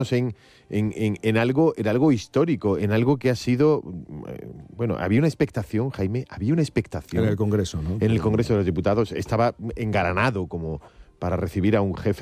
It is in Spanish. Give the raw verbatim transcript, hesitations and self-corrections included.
En, en, en, en, algo, en algo histórico, en algo que ha sido... Bueno, había una expectación, Jaime, había una expectación... En el Congreso, ¿no? En el Congreso de los Diputados. Estaba engalanado como para recibir a un jefe